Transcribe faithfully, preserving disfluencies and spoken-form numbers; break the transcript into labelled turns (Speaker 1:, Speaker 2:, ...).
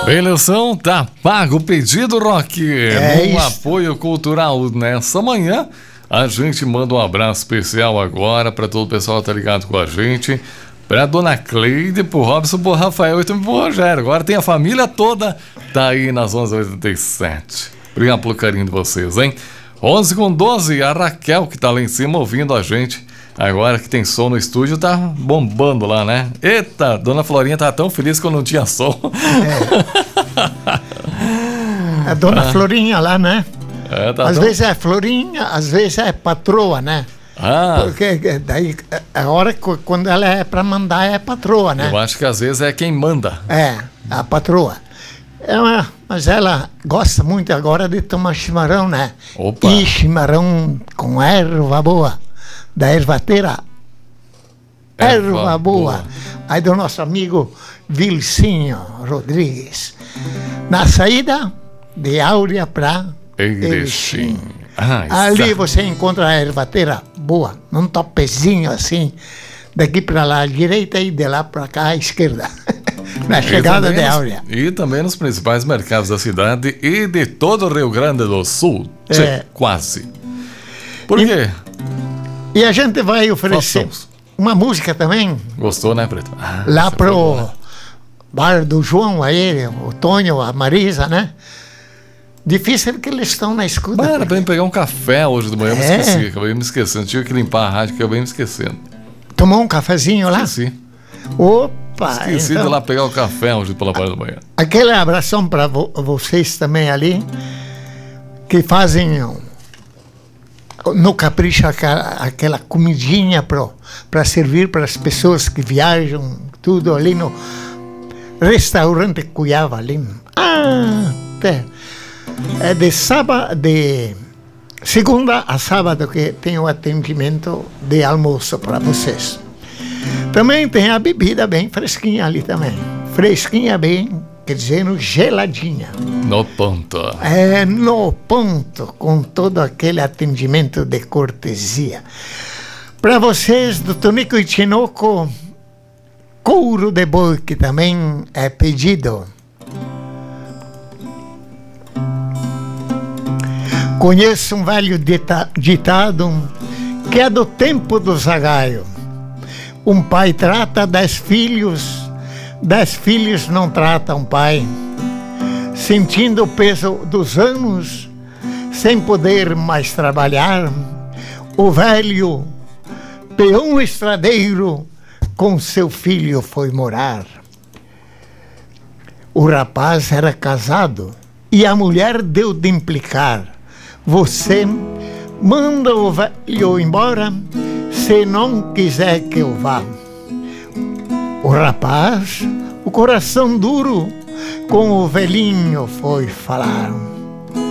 Speaker 1: Eleição tá pago o pedido, Rock.
Speaker 2: É
Speaker 1: um
Speaker 2: isso.
Speaker 1: apoio cultural nessa manhã. A gente manda um abraço especial agora para todo o pessoal que tá ligado com a gente. Pra dona Cleide, pro Robson, pro Rafael e também pro Rogério. Agora tem a família toda, tá aí nas onze e oitenta e sete. Obrigado pelo carinho de vocês, hein? onze com doze, a Raquel que tá lá em cima ouvindo a gente. Agora que tem som no estúdio, tá bombando lá, né? Eita, dona Florinha tá tão feliz que eu não tinha som.
Speaker 2: É. A dona ah. Florinha lá, né?
Speaker 1: É, tá
Speaker 2: às
Speaker 1: tão...
Speaker 2: vezes é Florinha, às vezes é patroa, né?
Speaker 1: Ah.
Speaker 2: Porque daí, a hora que, quando ela é pra mandar, é patroa, né?
Speaker 1: Eu acho que às vezes é quem manda.
Speaker 2: É, a patroa. É uma, mas ela gosta muito agora de tomar chimarrão, né?
Speaker 1: Opa.
Speaker 2: E chimarrão com erva boa. Da ervateira. Erva, erva boa. boa. Aí do nosso amigo Vilcinho Rodrigues. Na saída de Áurea para
Speaker 1: Erechim. Ah,
Speaker 2: ali
Speaker 1: está.
Speaker 2: você encontra a ervateira boa, num topezinho assim, daqui para lá à direita e de lá para cá à esquerda. Na chegada de Áurea.
Speaker 1: E também nos principais mercados da cidade e de todo o Rio Grande do Sul. É. Tchê, quase. Por
Speaker 2: e,
Speaker 1: quê?
Speaker 2: E a gente vai oferecer uma música também.
Speaker 1: Gostou, né, Preto? Ah,
Speaker 2: lá pro bom, né? Bar do João, aí, o Tonho, a Marisa, né? Difícil que eles estão na escuta.
Speaker 1: Era pra mim pegar um café hoje de manhã, eu me
Speaker 2: é.
Speaker 1: esqueci, acabei me esquecendo. Tive que limpar a rádio, acabei me esquecendo.
Speaker 2: Tomou um cafezinho lá?
Speaker 1: Esqueci.
Speaker 2: Opa!
Speaker 1: Esqueci
Speaker 2: então,
Speaker 1: de lá pegar o café hoje pela parte da manhã.
Speaker 2: Aquele abração para vo vocês também ali, que fazem no Capricho aquela, aquela comidinha para servir para as pessoas que viajam, tudo ali no restaurante Cuiava ali. Ah, até. É de sábado, de segunda a sábado que tem o atendimento de almoço para vocês. Também tem a bebida bem fresquinha ali também. Fresquinha bem, quer dizer, geladinha.
Speaker 1: No ponto.
Speaker 2: É, no ponto, com todo aquele atendimento de cortesia. Para vocês, do Tonico e Tinoco, couro de boi, que também é pedido. Conheço um velho dita ditado que é do tempo do zagaio. Um pai trata dez filhos, dez filhos não tratam um pai. Sentindo o peso dos anos, sem poder mais trabalhar, o velho peão estradeiro com seu filho foi morar. O rapaz era casado e a mulher deu de implicar. Você manda o velho embora se não quiser que eu vá. O rapaz, o coração duro, com o velhinho foi falar.